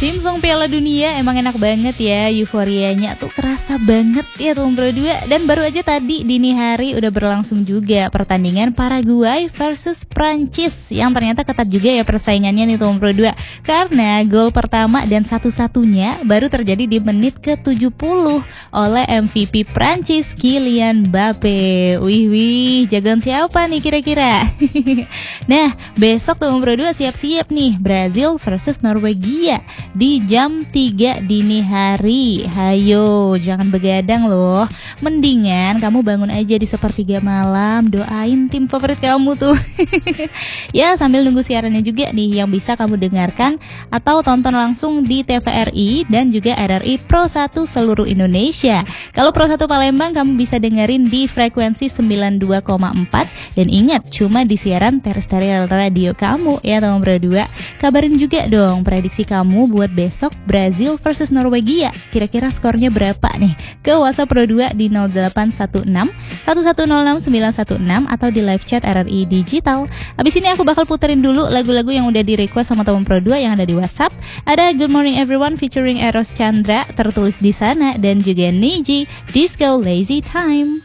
Theme song Piala Dunia emang enak banget ya, euforianya tuh kerasa banget ya teman Pro 2. Dan baru aja tadi dini hari udah berlangsung juga pertandingan Paraguay versus Prancis, yang ternyata ketat juga ya persaingannya nih teman Pro 2. Karena gol pertama dan satu-satunya baru terjadi di menit ke-70 oleh MVP Prancis, Kylian Mbappe. Wih, jagoan siapa nih kira-kira? Nah, besok teman Pro 2 siap-siap nih, Brazil versus Norwegia di jam 3 dini hari. Hayo, jangan begadang loh. Mendingan kamu bangun aja di sepertiga malam, doain tim favorit kamu tuh. Ya, sambil nunggu siarannya juga nih yang bisa kamu dengarkan atau tonton langsung di TVRI dan juga RRI Pro 1 seluruh Indonesia. Kalau Pro 1 Palembang kamu bisa dengerin di frekuensi 92,4, dan ingat cuma di siaran terrestrial radio kamu ya teman Pro 2. Kabarin juga dong prediksi kamu buat besok Brazil versus Norwegia. Kira-kira skornya berapa nih? Ke WhatsApp Pro 2 di 0816 1106 916 atau di live chat RRI Digital. Abis ini aku bakal puterin dulu lagu-lagu yang udah di request sama teman Pro 2 yang ada di WhatsApp. Ada Good Morning Everyone featuring Eros Chandra tertulis di sana, dan juga Niji Disco Lazy Time.